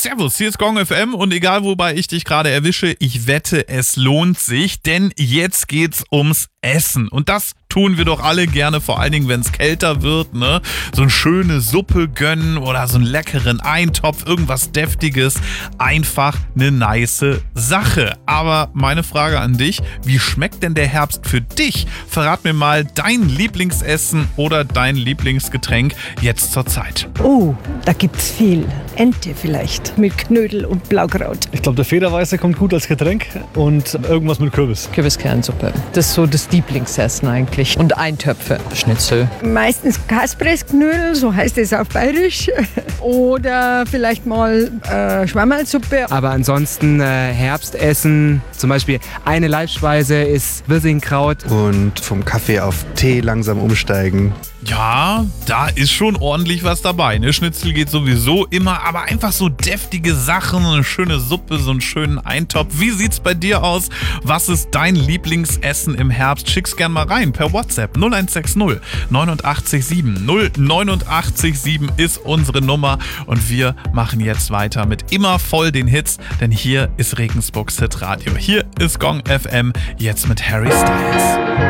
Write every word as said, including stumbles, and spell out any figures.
Servus, hier ist Gong F M und egal wobei ich dich gerade erwische, ich wette, es lohnt sich, denn jetzt geht's ums Essen. Und das tun wir doch alle gerne, vor allen Dingen, wenn es kälter wird, ne? So eine schöne Suppe gönnen oder so einen leckeren Eintopf, irgendwas Deftiges. Einfach eine nice Sache. Aber meine Frage an dich, wie schmeckt denn der Herbst für dich? Verrat mir mal dein Lieblingsessen oder dein Lieblingsgetränk jetzt zur Zeit. Oh, da gibt's viel. Ente vielleicht mit Knödel und Blaukraut. Ich glaube, der Federweiße kommt gut als Getränk und irgendwas mit Kürbis. Kürbiskernsuppe. Das ist so das Lieblingsessen eigentlich. Und Eintöpfe. Schnitzel. Meistens Kaspressknödel, so heißt es auf Bayerisch. Oder vielleicht mal äh, Schwammerlsuppe. Aber ansonsten äh, Herbstessen, zum Beispiel eine Leibspeise ist Wirsingkraut. Und vom Kaffee auf Tee langsam umsteigen. Ja, da ist schon ordentlich was dabei. Ne? Schnitzel geht sowieso immer, aber einfach so deftige Sachen, eine schöne Suppe, so einen schönen Eintopf. Wie sieht's bei dir aus? Was ist dein Lieblingsessen im Herbst? Schick's gern mal rein per WhatsApp null eins sechs null neun acht sieben null neun acht sieben ist unsere Nummer und wir machen jetzt weiter mit immer voll den Hits, denn hier ist Regensburgs Hitradio. Hier ist Gong F M, jetzt mit Harry Styles.